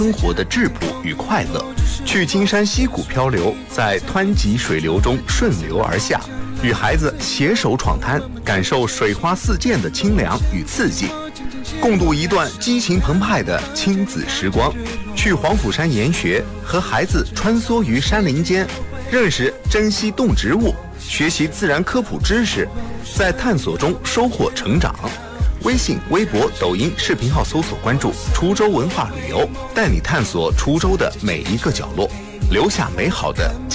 生活的质朴与快乐，去金山溪谷漂流，在湍急水流中顺流而下，与孩子携手闯滩，感受水花四溅的清凉与刺激，共度一段激情澎湃的亲子时光。去黄甫山研学，和孩子穿梭于山林间，认识珍稀动植物，学习自然科普知识，在探索中收获成长。微信、微博、抖音视频号搜索关注滁州文化旅游，带你探索滁州的每一个角落，留下美好的